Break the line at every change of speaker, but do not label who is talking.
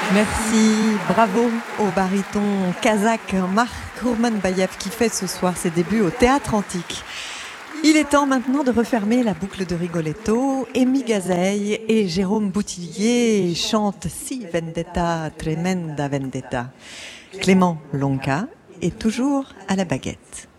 Merci, bravo au baryton kazakh Mark Kurmanbayev qui fait ce soir ses débuts au Théâtre Antique. Il est temps maintenant de refermer la boucle de Rigoletto. Amy Gazeille et Jérôme Boutillier chantent Si Vendetta, Tremenda Vendetta. Clément Lonca est toujours à la baguette.